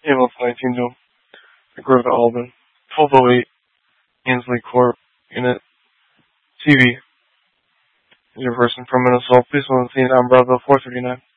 Ambulance 19 Dome, Grove to Alban, 1208, Ansley Court, Unit TV. Is your person from an assault? Please on the scene on Bravo 439.